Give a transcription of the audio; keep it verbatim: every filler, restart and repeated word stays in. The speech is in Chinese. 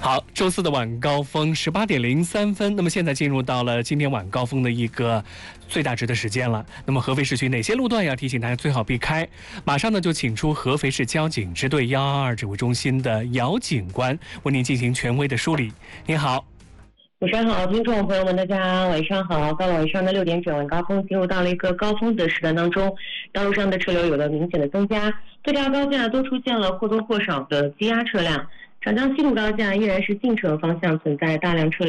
好，周四的晚高峰十八点零三分，那么现在进入到了今天晚高峰的一个最大值的时间了。那么合肥市区哪些路段要提醒大家最好避开？马上呢就请出合肥市交警支队幺二二指挥中心的姚警官为您进行权威的梳理。您好。 晚上好，听众朋友们，大家晚上好。到了晚上的六点整，晚高峰进入到了一个高峰的时段当中，道路上的车流有了明显的增加，各条高架都出现了或多或少的积压车辆。长江西路高架依然是进城方向存在大量车